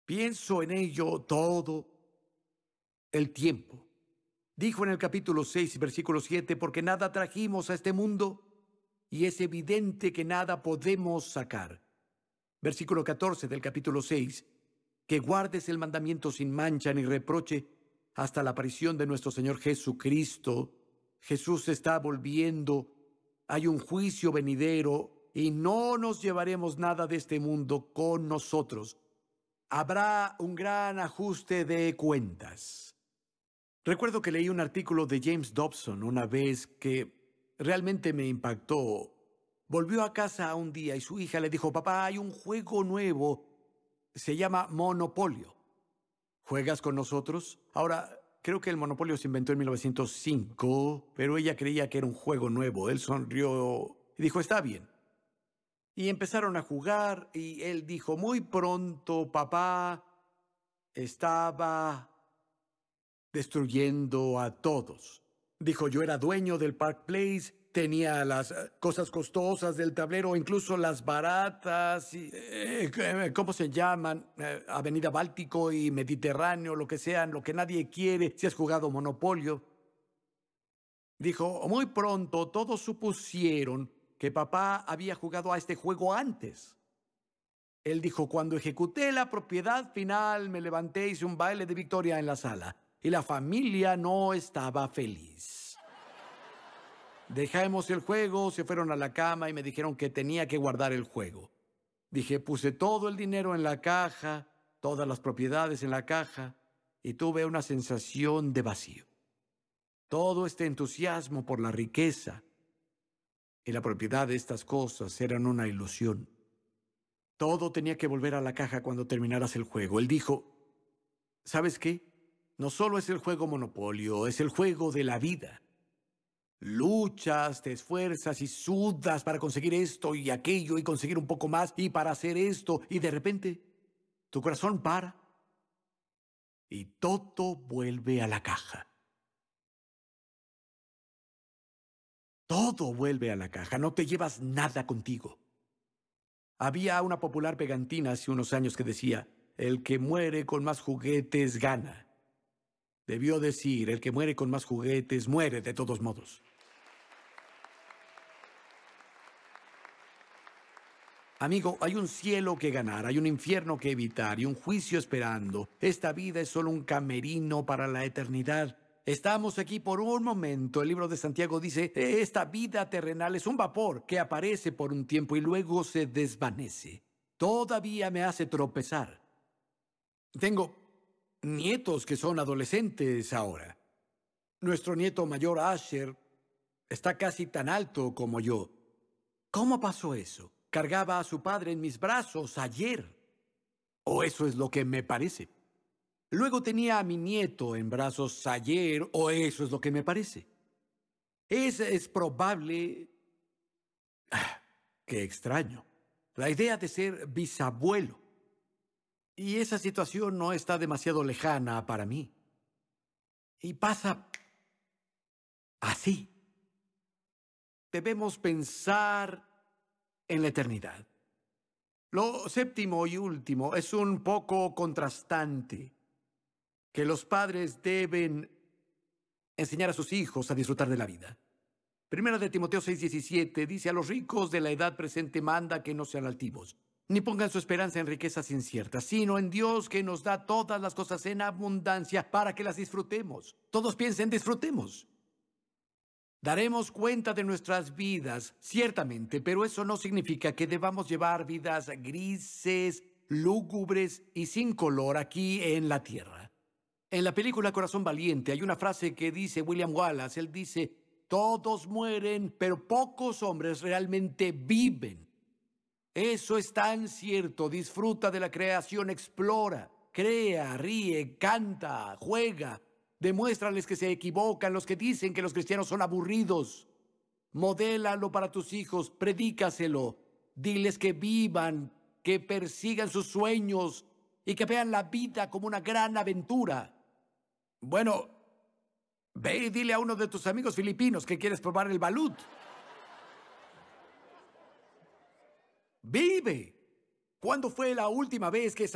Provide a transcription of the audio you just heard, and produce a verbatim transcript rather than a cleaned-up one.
Pienso en ello todo el tiempo. Dijo en el capítulo seis, versículo siete, porque nada trajimos a este mundo y es evidente que nada podemos sacar. Versículo catorce del capítulo seis, que guardes el mandamiento sin mancha ni reproche hasta la aparición de nuestro Señor Jesucristo. Jesús está volviendo, hay un juicio venidero y no nos llevaremos nada de este mundo con nosotros. Habrá un gran ajuste de cuentas. Recuerdo que leí un artículo de James Dobson una vez que realmente me impactó. Volvió a casa un día y su hija le dijo: papá, hay un juego nuevo, se llama Monopolio. ¿Juegas con nosotros? Ahora, creo que el Monopolio se inventó en mil novecientos cinco, pero ella creía que era un juego nuevo. Él sonrió y dijo: está bien. Y empezaron a jugar y él dijo: muy pronto, papá estaba destruyendo a todos. Dijo: yo era dueño del Park Place, tenía las eh, cosas costosas del tablero, incluso las baratas, y, eh, eh, ¿cómo se llaman? Eh, Avenida Báltico y Mediterráneo, lo que sean, lo que nadie quiere si has jugado Monopolio. Dijo: muy pronto todos supusieron que papá había jugado a este juego antes. Él dijo: cuando ejecuté la propiedad final, me levanté y hice un baile de victoria en la sala. Y la familia no estaba feliz. Dejamos el juego, se fueron a la cama y me dijeron que tenía que guardar el juego. Dije: puse todo el dinero en la caja, todas las propiedades en la caja, y tuve una sensación de vacío. Todo este entusiasmo por la riqueza y la propiedad de estas cosas eran una ilusión. Todo tenía que volver a la caja cuando terminaras el juego. Él dijo: ¿sabes qué? No solo es el juego Monopolio, es el juego de la vida. Luchas, te esfuerzas y sudas para conseguir esto y aquello y conseguir un poco más y para hacer esto, y de repente tu corazón para y todo vuelve a la caja. Todo vuelve a la caja, no te llevas nada contigo. Había una popular pegatina hace unos años que decía: el que muere con más juguetes gana. Debió decir: el que muere con más juguetes muere de todos modos. Amigo, hay un cielo que ganar, hay un infierno que evitar y un juicio esperando. Esta vida es solo un camerino para la eternidad. Estamos aquí por un momento. El libro de Santiago dice: esta vida terrenal es un vapor que aparece por un tiempo y luego se desvanece. Todavía me hace tropezar. Tengo nietos que son adolescentes ahora. Nuestro nieto mayor, Asher, está casi tan alto como yo. ¿Cómo pasó eso? Cargaba a su padre en mis brazos ayer. O eso es lo que me parece. Luego tenía a mi nieto en brazos ayer, o eso es lo que me parece. Es, es probable... Ah, qué extraño. La idea de ser bisabuelo. Y esa situación no está demasiado lejana para mí. Y pasa así. Debemos pensar en la eternidad. Lo séptimo y último es un poco contrastante, que los padres deben enseñar a sus hijos a disfrutar de la vida. Primera de Timoteo seis diecisiete dice: a los ricos de la edad presente manda que no sean altivos, ni pongan su esperanza en riquezas inciertas, sino en Dios, que nos da todas las cosas en abundancia para que las disfrutemos. Todos piensen: disfrutemos. Daremos cuenta de nuestras vidas, ciertamente, pero eso no significa que debamos llevar vidas grises, lúgubres y sin color aquí en la tierra. En la película Corazón Valiente hay una frase que dice William Wallace. Él dice: todos mueren, pero pocos hombres realmente viven. Eso es tan cierto. Disfruta de la creación, explora, crea, ríe, canta, juega. Demuéstrales que se equivocan los que dicen que los cristianos son aburridos. Modélalo para tus hijos, predícaselo. Diles que vivan, que persigan sus sueños y que vean la vida como una gran aventura. Bueno, ve y dile a uno de tus amigos filipinos que quieres probar el balut. Vive. ¿Cuándo fue la última vez que